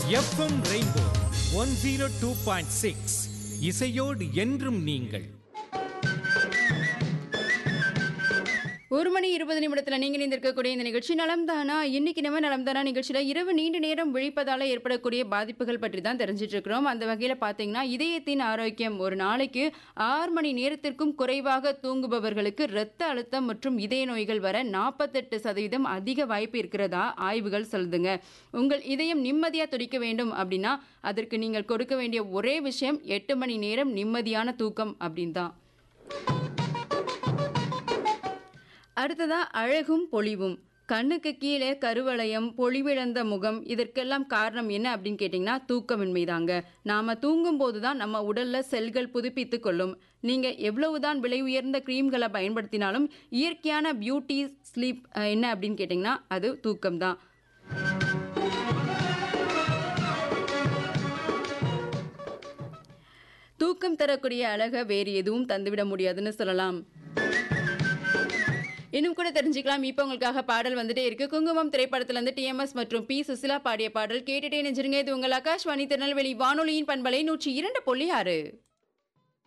FM rainbow 102.6 இசையோடு என்றும் நீங்கள். 1:20 நீங்க இணைந்திருக்கக்கூடிய இந்த நிகழ்ச்சி நலம்தானா. இன்னைக்கு நம்ம நலம்தானா நிகழ்ச்சியில இரவு நீண்ட நேரம் விழிப்பதால ஏற்படக்கூடிய பாதிப்புகள் பற்றி தான் தெரிஞ்சிட்டு இருக்கிறோம். அந்த வகையில பாத்தீங்கன்னா இதயத்தின் ஆரோக்கியம், ஒரு நாளைக்கு 6 மணி நேரத்திற்கும் குறைவாக தூங்குபவர்களுக்கு இரத்த அழுத்தம் மற்றும் இதய நோய்கள் வர 48% அதிக வாய்ப்பு இருக்கிறதா ஆய்வுகள் சொல்லுதுங்க. உங்கள் இதயம் நிம்மதியா துடிக்க வேண்டும் அப்படின்னா அதற்கு நீங்கள் கொடுக்க வேண்டிய ஒரே விஷயம் 8 மணி நேரம் நிம்மதியான தூக்கம் அப்படின்னு தான். அடுத்ததா அழகும் பொலிவும். கண்ணுக்கு கீழே கருவளையம், பொலிவிழந்த முகம், இதற்கெல்லாம் காரணம் என்ன அப்படின்னு கேட்டிங்கன்னா தூக்கமின்மை தாங்க. நாம் தூங்கும் போது தான் நம்ம உடல்ல செல்கள் புதுப்பித்து கொள்ளும். நீங்கள் எவ்வளவுதான் விலை உயர்ந்த க்ரீம்களை பயன்படுத்தினாலும் இயற்கையான பியூட்டி ஸ்லீப் என்ன அப்படின்னு கேட்டிங்கன்னா அது தூக்கம் தான். தூக்கம் தரக்கூடிய அழகை வேறு எதுவும் தந்துவிட முடியாதுன்னு சொல்லலாம். இன்னும் கூட தெரிஞ்சுக்கலாம். இப்போ உங்களுக்காக பாடல் வந்துட்டே இருக்கு. குங்குமம் திரைப்படத்துல இருந்து டிஎம்எஸ் மற்றும் பி சுசிலா பாடிய பாடல் கேட்டுட்டே நெஞ்சிருங்க. இது உங்கள் ஆகாஷ்வாணி திருநெல்வேலி வானொலியின் பண்பலை 102.6.